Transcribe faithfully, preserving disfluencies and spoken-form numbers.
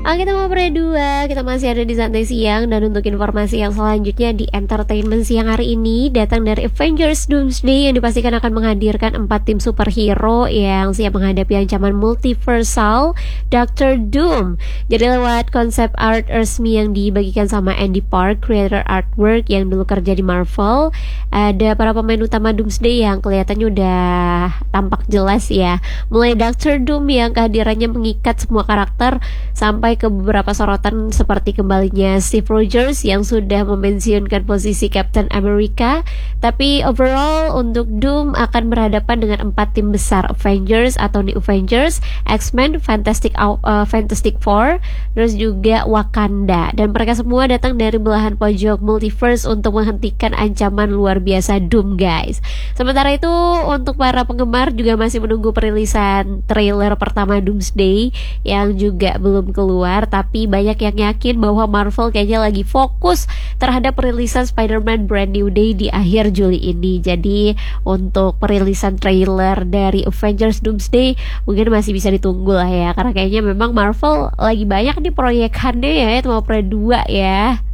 Oke teman Pre dua, kita masih ada di Santai Siang. Dan untuk informasi yang selanjutnya di entertainment siang hari ini datang dari Avengers Doomsday, yang dipastikan akan menghadirkan empat tim superhero yang siap menghadapi ancaman multiversal Doctor Doom. Jadi lewat konsep art resmi yang dibagikan sama Andy Park, creator artwork yang dulu kerja di Marvel, ada para pemain utama Doomsday yang kelihatannya udah tampak jelas ya. Mulai Doctor Doom yang kehadirannya mengikat semua karakter, sampai ke beberapa sorotan seperti kembalinya Steve Rogers yang sudah memensiunkan posisi Captain America. Tapi overall untuk Doom akan berhadapan dengan empat tim besar, Avengers atau New Avengers, X-Men, Fantastic uh, Fantastic Four, terus juga Wakanda. Dan mereka semua datang dari belahan pojok multiverse untuk menghentikan ancaman luar biasa Doom, guys. Sementara itu untuk para penggemar juga masih menunggu perilisan trailer pertama Doomsday yang juga belum keluar. Tapi banyak yang yakin bahwa Marvel kayaknya lagi fokus terhadap perilisan Spider-Man Brand New Day di akhir Juli ini. Jadi untuk perilisan trailer dari Avengers Doomsday mungkin masih bisa ditunggu lah ya, karena kayaknya memang Marvel lagi banyak nih proyekannya ya, itu mau Pre dua ya.